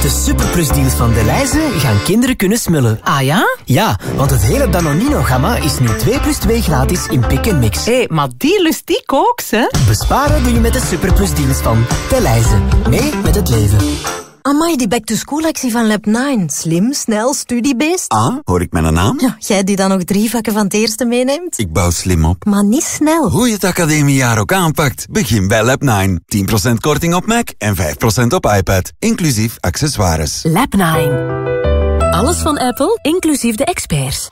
de superplusdeals van Delhaize gaan kinderen kunnen smullen. Ah ja? Ja, want het hele Danonino-gamma is nu 2 + 2 gratis in Pick & Mix. Hé, maar die lust ik ook, hè? Besparen doe je met de superplusdeals van Delhaize. Mee met het leven. Amai, die back-to-school-actie van Lab9. Slim, snel, studiebeest. Ah, hoor ik mijn naam? Ja, jij die dan nog 3 vakken van het eerste meeneemt. Ik bouw slim op. Maar niet snel. Hoe je het academiejaar ook aanpakt, begin bij Lab9. 10% korting op Mac en 5% op iPad, inclusief accessoires. Lab9. Alles van Apple, inclusief de experts.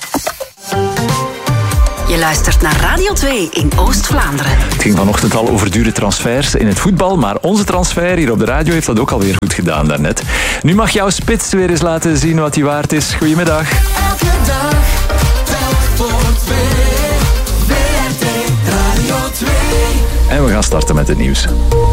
Je luistert naar Radio 2 in Oost-Vlaanderen. Het ging vanochtend al over dure transfers in het voetbal, maar onze transfer hier op de radio heeft dat ook alweer goed gedaan daarnet. Nu mag jouw spits weer eens laten zien wat hij waard is. Goedemiddag. Elke dag, telk voor 2. WRT Radio 2. En we gaan starten met het nieuws.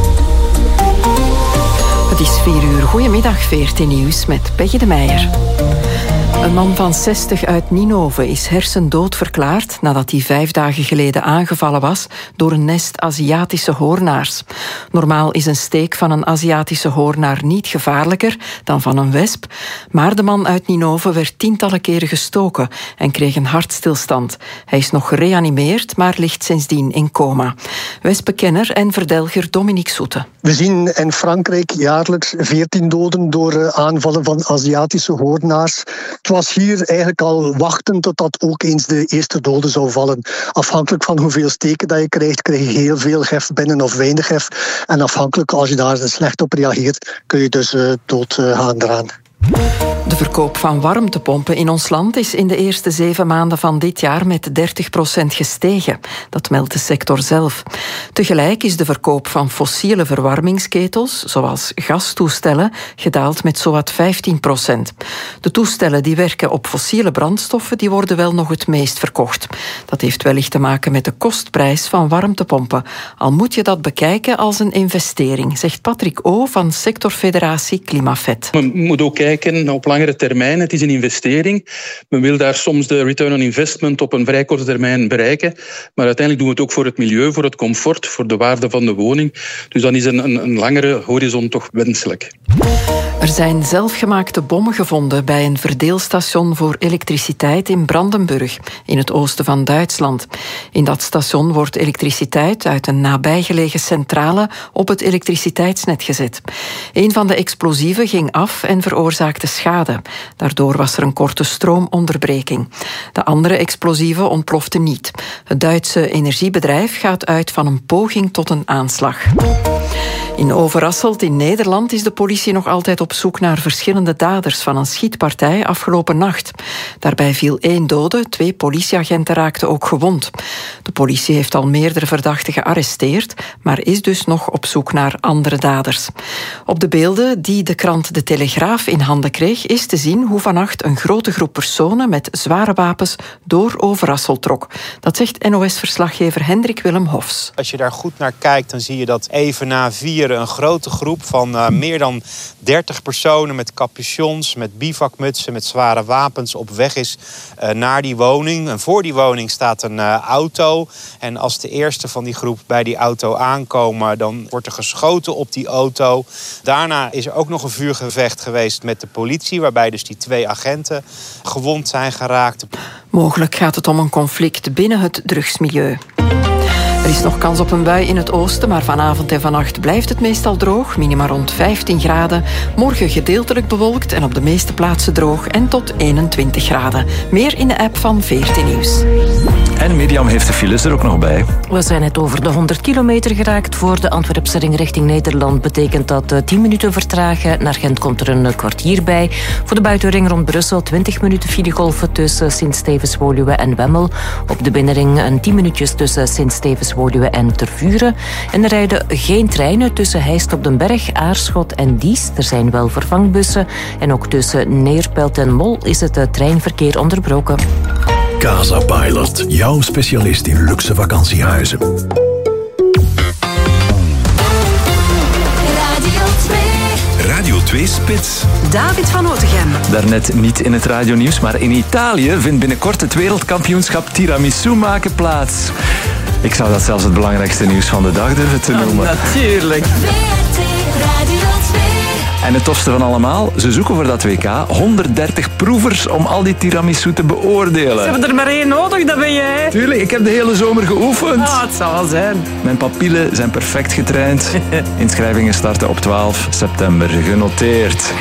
Het is 4 uur. Goedemiddag, VRT Nieuws met Peggy de Meijer. Een man van 60 uit Ninove is hersendood verklaard nadat hij 5 dagen geleden aangevallen was door een nest Aziatische hoornaars. Normaal is een steek van een Aziatische hoornaar niet gevaarlijker dan van een wesp, maar de man uit Ninove werd tientallen keren gestoken en kreeg een hartstilstand. Hij is nog gereanimeerd, maar ligt sindsdien in coma. Wespenkenner en verdelger Dominique Soete. We zien in Frankrijk jaarlijks 14 doden door aanvallen van Aziatische hoornaars. Het was hier eigenlijk al wachten totdat ook eens de eerste doden zou vallen. Afhankelijk van hoeveel steken dat je krijgt, krijg je heel veel gif binnen of weinig gif. En afhankelijk, als je daar slecht op reageert, kun je dus dood gaan eraan. De verkoop van warmtepompen in ons land is in de eerste 7 maanden van dit jaar met 30% gestegen. Dat meldt de sector zelf. Tegelijk is de verkoop van fossiele verwarmingsketels, zoals gastoestellen, gedaald met zowat 15%. De toestellen die werken op fossiele brandstoffen, die worden wel nog het meest verkocht. Dat heeft wellicht te maken met de kostprijs van warmtepompen. Al moet je dat bekijken als een investering, zegt Patrick O. van sectorfederatie Klimafet. We moeten ook kijken op langere termijn. Het is een investering. Men wil daar soms de return on investment op een vrij korte termijn bereiken. Maar uiteindelijk doen we het ook voor het milieu, voor het comfort, voor de waarde van de woning. Dus dan is een langere horizon toch wenselijk. Er zijn zelfgemaakte bommen gevonden bij een verdeelstation voor elektriciteit in Brandenburg, in het oosten van Duitsland. In dat station wordt elektriciteit uit een nabijgelegen centrale op het elektriciteitsnet gezet. Een van de explosieven ging af en veroorzaakte schade. Daardoor was er een korte stroomonderbreking. De andere explosieven ontploften niet. Het Duitse energiebedrijf gaat uit van een poging tot een aanslag. In Overasselt in Nederland is de politie nog altijd op zoek naar verschillende daders van een schietpartij afgelopen nacht. Daarbij viel 1 dode, 2 politieagenten raakten ook gewond. De politie heeft al meerdere verdachten gearresteerd, maar is dus nog op zoek naar andere daders. Op de beelden die de krant De Telegraaf in handen kreeg, is te zien hoe vannacht een grote groep personen met zware wapens door Overasselt trok. Dat zegt NOS-verslaggever Hendrik Willem Hofs. Als je daar goed naar kijkt, dan zie je dat even na 4 een grote groep van meer dan 30 personen met capuchons, met bivakmutsen, met zware wapens op weg is naar die woning. En voor die woning staat een auto. En als de eerste van die groep bij die auto aankomen, dan wordt er geschoten op die auto. Daarna is er ook nog een vuurgevecht geweest met de politie, waarbij dus die 2 agenten gewond zijn geraakt. Mogelijk gaat het om een conflict binnen het drugsmilieu. Er is nog kans op een bui in het oosten, maar vanavond en vannacht blijft het meestal droog. Minima rond 15 graden. Morgen gedeeltelijk bewolkt en op de meeste plaatsen droog en tot 21 graden. Meer in de app van VRT Nieuws. En Mirjam heeft de files er ook nog bij. We zijn net over de 100 kilometer geraakt. Voor de Antwerpse ring richting Nederland betekent dat 10 minuten vertragen. Naar Gent komt er een kwartier bij. Voor de buitenring rond Brussel 20 minuten filegolven tussen Sint-Stevens-Woluwe en Wemmel. Op de binnenring een 10 minuutjes tussen Sint-Stevens-Woluwe en Tervuren. En er rijden geen treinen tussen Heist op den Berg, Aarschot en Diest. Er zijn wel vervangbussen. En ook tussen Neerpelt en Mol is het treinverkeer onderbroken. Casa Pilot, jouw specialist in luxe vakantiehuizen. Radio 2 Spits. David van Otegem. Daarnet niet in het radionieuws, maar in Italië vindt binnenkort het wereldkampioenschap tiramisu maken plaats. Ik zou dat zelfs het belangrijkste nieuws van de dag durven te noemen. Natuurlijk. En het tofste van allemaal, ze zoeken voor dat WK 130 proevers om al die tiramisu te beoordelen. Ze hebben er maar één nodig, dat ben jij. Tuurlijk, ik heb de hele zomer geoefend. Ah, het zal wel zijn. Mijn papillen zijn perfect getraind. Inschrijvingen starten op 12 september. Genoteerd.